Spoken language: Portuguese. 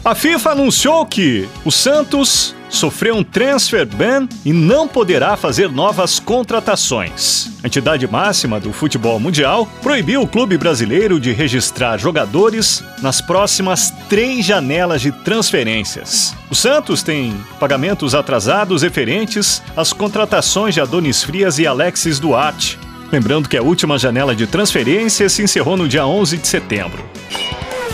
A FIFA anunciou que o Santos sofreu um transfer ban e não poderá fazer novas contratações. A entidade máxima do futebol mundial proibiu o clube brasileiro de registrar jogadores nas próximas 3 janelas de transferências. O Santos tem pagamentos atrasados referentes às contratações de Adonis Frias e Alexis Duarte. Lembrando que a última janela de transferência se encerrou no dia 11 de setembro.